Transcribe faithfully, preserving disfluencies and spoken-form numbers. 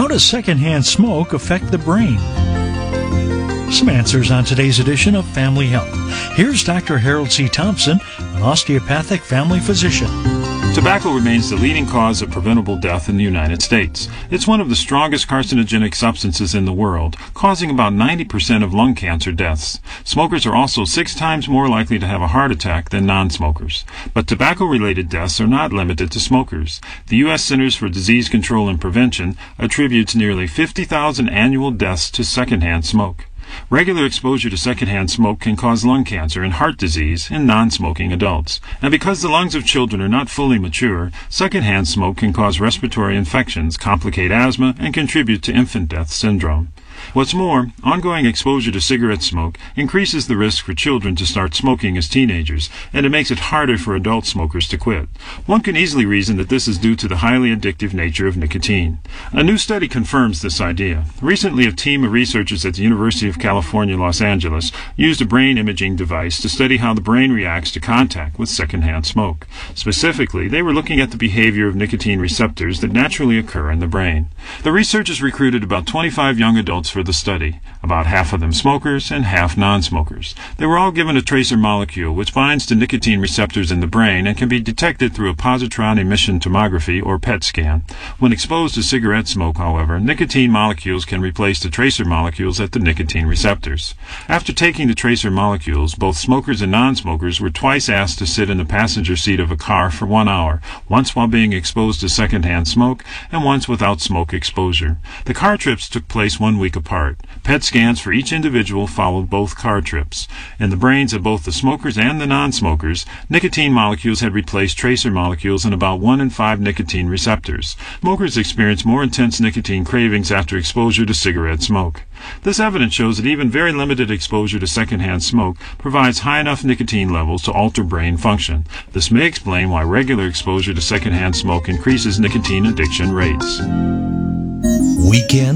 How does secondhand smoke affect the brain? Some answers on today's edition of Family Health. Here's Doctor Harold C. Thompson, an osteopathic family physician. Tobacco remains the leading cause of preventable death in the United States. It's one of the strongest carcinogenic substances in the world, causing about ninety percent of lung cancer deaths. Smokers are also six times more likely to have a heart attack than non-smokers. But tobacco-related deaths are not limited to smokers. The U S Centers for Disease Control and Prevention attributes nearly fifty thousand annual deaths to secondhand smoke. Regular exposure to secondhand smoke can cause lung cancer and heart disease in non-smoking adults. And because the lungs of children are not fully mature, secondhand smoke can cause respiratory infections, complicate asthma, and contribute to infant death syndrome. What's more, ongoing exposure to cigarette smoke increases the risk for children to start smoking as teenagers, and it makes it harder for adult smokers to quit. One can easily reason that this is due to the highly addictive nature of nicotine. A new study confirms this idea. Recently, a team of researchers at the University of California, Los Angeles, used a brain imaging device to study how the brain reacts to contact with secondhand smoke. Specifically, they were looking at the behavior of nicotine receptors that naturally occur in the brain. The researchers recruited about twenty-five young adults for the study, about half of them smokers and half non-smokers. They were all given a tracer molecule which binds to nicotine receptors in the brain and can be detected through a positron emission tomography or P E T scan. When exposed to cigarette smoke, however, nicotine molecules can replace the tracer molecules at the nicotine receptors. After taking the tracer molecules, both smokers and non-smokers were twice asked to sit in the passenger seat of a car for one hour, once while being exposed to secondhand smoke and once without smoke exposure. The car trips took place one week apart. P E T scans for each individual followed both car trips. In the brains of both the smokers and the non-smokers, nicotine molecules had replaced tracer molecules in about one in five nicotine receptors. Smokers experienced more intense nicotine cravings after exposure to cigarette smoke. This evidence shows that even very limited exposure to secondhand smoke provides high enough nicotine levels to alter brain function. This may explain why regular exposure to secondhand smoke increases nicotine addiction rates. Weekend